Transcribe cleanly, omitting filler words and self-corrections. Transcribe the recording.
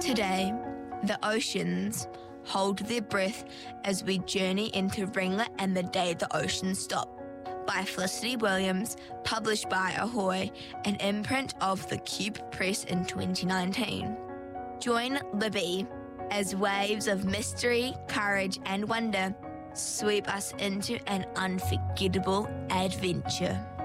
Today, the oceans hold their breath as we journey into Ringlet and the Day the Oceans Stop, by Felicity Williams, published by Ahoy, an imprint of the Cube Press in 2019. Join Libby as waves of mystery, courage and wonder sweep us into an unforgettable adventure.